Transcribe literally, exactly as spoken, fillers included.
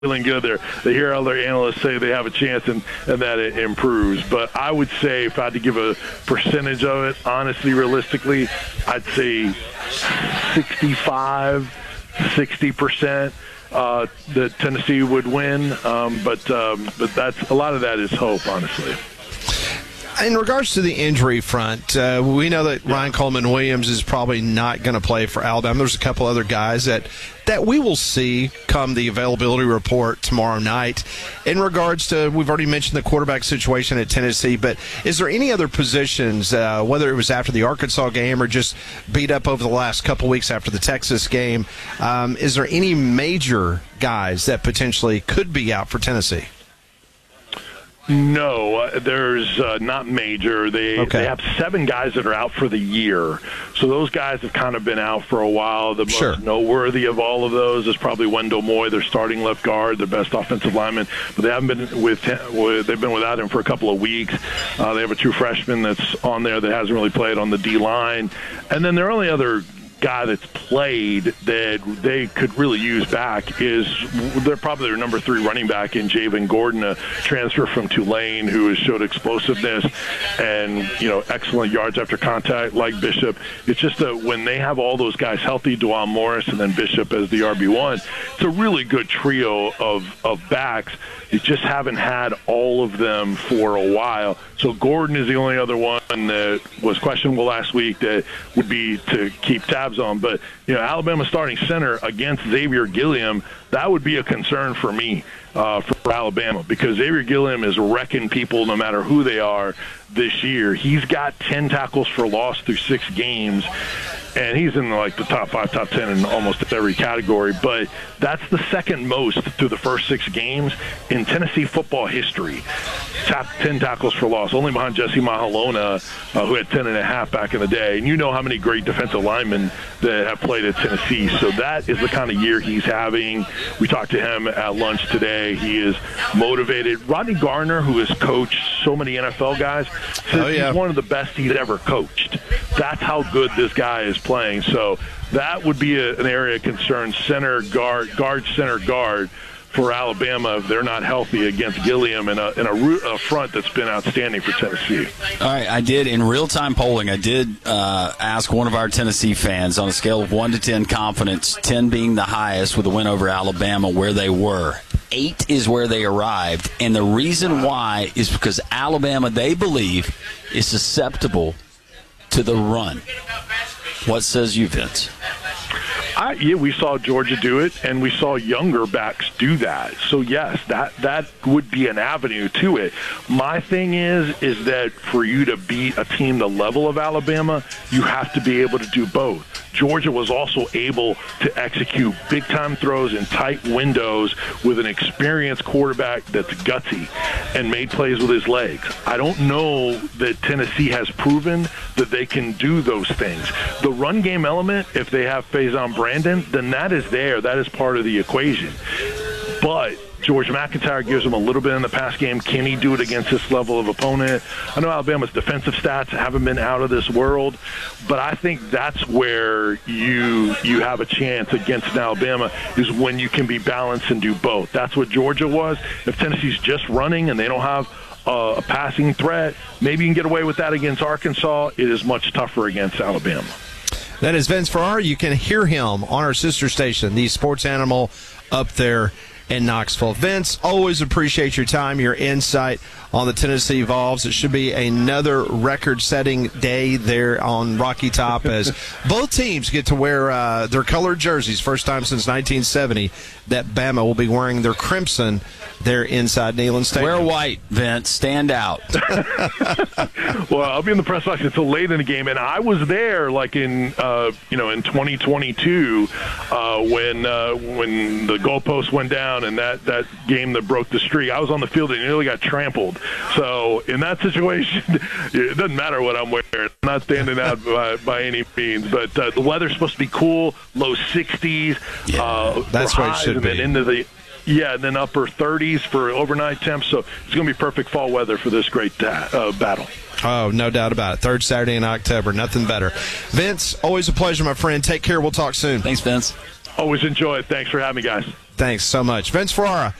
feeling good. They're, they hear other analysts say they have a chance and, and that it improves. But I would say if I had to give a percentage of it, honestly, realistically, I'd say sixty-five, sixty percent uh, that Tennessee would win. Um, but um, but that's a lot of that is hope, honestly. In regards to the injury front, uh, we know that Ryan Coleman-Williams is probably not going to play for Alabama. There's a couple other guys that, that we will see come the availability report tomorrow night. In regards to, we've already mentioned the quarterback situation at Tennessee, but is there any other positions, uh, whether it was after the Arkansas game or just beat up over the last couple weeks after the Texas game, um, is there any major guys that potentially could be out for Tennessee? No, uh, there's uh, not major. They okay. they have seven guys that are out for the year. So those guys have kind of been out for a while. The sure. most noteworthy of all of those is probably Wendell Moy, their starting left guard, their best offensive lineman. But they haven't been with, with they've been without him for a couple of weeks. Uh, they have a true freshman that's on there that hasn't really played on the D line, and then their only other guy that's played that they could really use back is they're probably their number three running back in Javen Gordon, a transfer from Tulane who has showed explosiveness and, you know, excellent yards after contact like Bishop. It's just that when they have all those guys healthy, Dwan Morris and then Bishop as the R B one, it's a really good trio of, of backs. You just haven't had all of them for a while. So Gordon is the only other one that was questionable last week that would be to keep tabs on. But, you know, Alabama starting center against Xavier Gilliam, that would be a concern for me uh, for Alabama, because Xavier Gilliam is wrecking people no matter who they are this year. He's got ten tackles for loss through six games. And he's in like the top five, top ten in almost every category. But that's the second most through the first six games in Tennessee football history. Top ten tackles for loss, only behind Jesse Mahalona, uh, who had ten and a half back in the day. And you know how many great defensive linemen that have played at Tennessee. So that is the kind of year he's having. We talked to him at lunch today. He is motivated. Rodney Garner, who has coached so many N F L guys, says oh, yeah. he's one of the best he's ever coached. That's how good this guy is playing. So that would be a, an area of concern, center, guard, guard, center, guard for Alabama if they're not healthy against Gilliam in a, in a, a front that's been outstanding for Tennessee. All right, I did, in real-time polling, I did uh, ask one of our Tennessee fans on a scale of one to ten confidence, ten being the highest with a win over Alabama, where they were. Eight is where they arrived, and the reason why is because Alabama, they believe, is susceptible to the run. What says you, Vince? I, yeah, we saw Georgia do it, and we saw younger backs do that. So, yes, that, that would be an avenue to it. My thing is, is that for you to beat a team the level of Alabama, you have to be able to do both. Georgia was also able to execute big-time throws in tight windows with an experienced quarterback that's gutsy and made plays with his legs. I don't know that Tennessee has proven that they can do those things. The run game element, if they have Faison Brandon, then that is there. That is part of the equation. But George McIntyre gives him a little bit in the pass game. Can he do it against this level of opponent? I know Alabama's defensive stats haven't been out of this world, but I think that's where you you have a chance against an Alabama, is when you can be balanced and do both. That's what Georgia was. If Tennessee's just running and they don't have uh, a passing threat, maybe you can get away with that against Arkansas. It is much tougher against Alabama. That is Vince Farrar. You can hear him on our sister station, the Sports Animal, up there in Knoxville. Vince, always appreciate your time, your insight on the Tennessee Vols. It should be another record-setting day there on Rocky Top as both teams get to wear uh, their colored jerseys. First time since nineteen seventy that Bama will be wearing their crimson there inside Neyland Stadium. Wear white, Vince. Stand out. Well, I'll be in the press box until late in the game, and I was there, like in uh, you know in twenty twenty-two uh, when uh, when the goalpost went down and that that game that broke the streak. I was on the field and nearly got trampled. So in that situation, it doesn't matter what I'm wearing. I'm not standing out by, by any means. But uh, the weather's supposed to be cool, low sixties. Yeah, uh, that's what it should and be. then into the Yeah, and then upper thirties for overnight temps. So it's going to be perfect fall weather for this great ta- uh, battle. Oh, no doubt about it. Third Saturday in October. Nothing better. Vince, always a pleasure, my friend. Take care. We'll talk soon. Thanks, Vince. Always enjoy it. Thanks for having me, guys. Thanks so much. Vince Ferrara,